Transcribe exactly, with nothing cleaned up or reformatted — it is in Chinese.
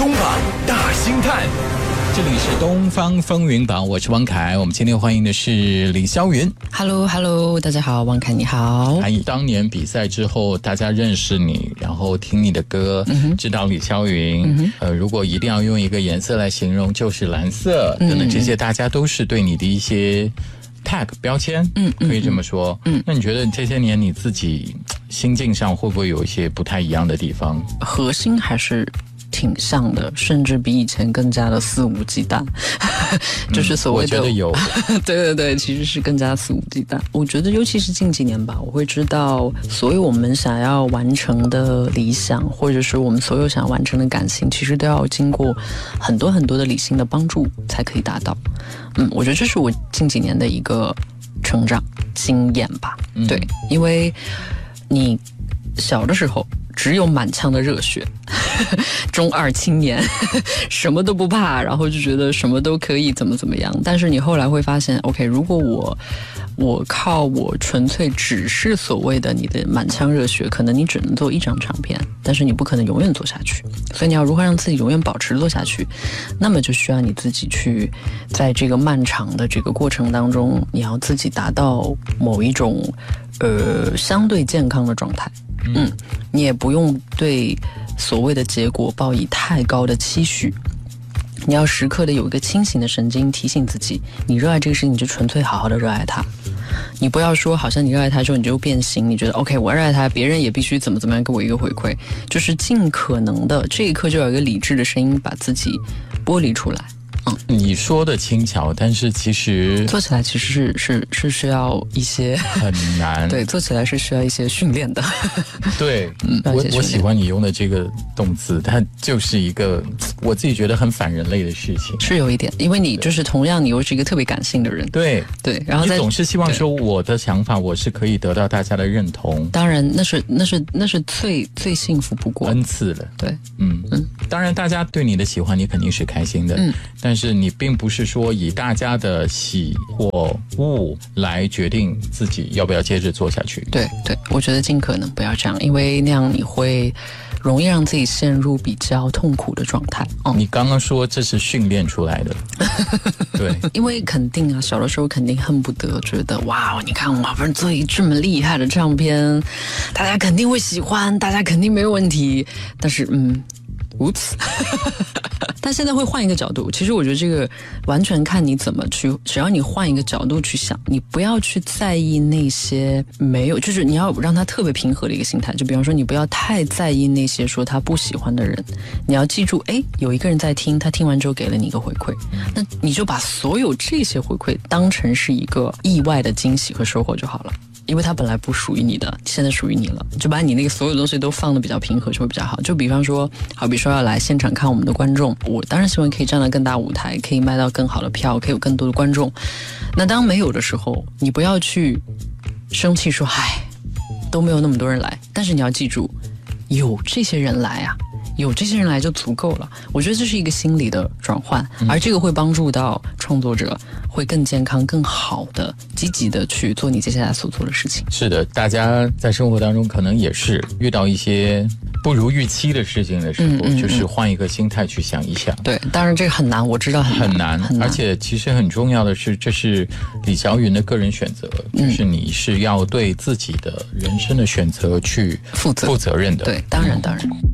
东榜大星探， 这里是东方风云榜，我是汪凯。我们今天欢迎的是李霄云。 Hello Hello， 大家好，汪凯你好。 还当年比赛之后，大家认识你，然后听你的歌，嗯、知道李霄云。嗯、呃，如果一定要用一个颜色来形容，就是蓝色。等等，这些大家都是对你的一些 tag 标签，嗯，可以这么说。嗯，那你觉得这些年你自己心境上会不会有一些不太一样的地方？ 核心还是挺像的，甚至比以前更加的肆无忌惮，就是所谓的、 嗯、我觉得有对对对，其实是更加肆无忌惮。我觉得尤其是近几年吧，我会知道所有我们想要完成的理想，或者是我们所有想要完成的感情，其实都要经过很多很多的理性的帮助才可以达到。嗯，我觉得这是我近几年的一个成长经验吧。嗯、对，因为你小的时候只有满腔的热血，中二青年，什么都不怕，然后就觉得什么都可以怎么怎么样。但是你后来会发现 OK， 如果我我靠我纯粹只是所谓的你的满腔热血，可能你只能做一张唱片，但是你不可能永远做下去。所以你要如何让自己永远保持做下去，那么就需要你自己去在这个漫长的这个过程当中，你要自己达到某一种呃相对健康的状态。嗯，你也不用对所谓的结果抱以太高的期许，你要时刻的有一个清醒的神经提醒自己，你热爱这个事情，你就纯粹好好的热爱它。你不要说好像你热爱它之后你就变形，你觉得 OK 我热爱它，别人也必须怎么怎么样给我一个回馈，就是尽可能的这一刻就有一个理智的声音把自己剥离出来。嗯， 你说的轻巧，但是其实做起来其实是是是需要一些很难。 对，做起来是需要一些训练的。 对，嗯、我我喜欢你用的这个动词，它就是一个我自己觉得很反人类的事情。 是有一点，因为你就是同样你又是一个特别感性的人。 对对，然后你总是希望说我的想法我是可以得到大家的认同。 当然，那是那是那是最最幸福不过， 恩赐了。 对， 嗯嗯，当然大家对你的喜欢你肯定是开心的，嗯。但是你并不是说以大家的喜或恶来决定自己要不要接着做下去。 对对，我觉得尽可能不要这样，因为那样你会容易让自己陷入比较痛苦的状态。 嗯、你刚刚说这是训练出来的，对， 因为肯定啊，小的时候肯定恨不得觉得哇，你看我好不容易做一这么厉害的唱片，大家肯定会喜欢，大家肯定没有问题。但是嗯。Oops 但现在会换一个角度，其实我觉得这个完全看你怎么去，只要你换一个角度去想，你不要去在意那些没有，就是你要让他特别平和的一个心态。就比方说你不要太在意那些说他不喜欢的人，你要记住，哎，有一个人在听，他听完之后给了你一个回馈，那你就把所有这些回馈当成是一个意外的惊喜和收获就好了。因为它本来不属于你的，现在属于你了，就把你那个所有东西都放得比较平和就会比较好。就比方说，好比说要来现场看我们的观众，我当然希望可以站到更大舞台，可以卖到更好的票，可以有更多的观众。那当没有的时候，你不要去生气说，唉，都没有那么多人来。但是你要记住，有这些人来啊，有这些人来就足够了。我觉得这是一个心理的转换，而这个会帮助到创作者会更健康、更好的、积极的去做你接下来所做的事情。 是的，大家在生活当中可能也是遇到一些不如预期的事情的时候，嗯嗯嗯就是换一个心态去想一想。 对，当然这个很难，我知道很难很难，很难。而且其实很重要的是，这是李霄云的个人选择，嗯、就是你是要对自己的人生的选择去负责负责任的。 对，当然当然。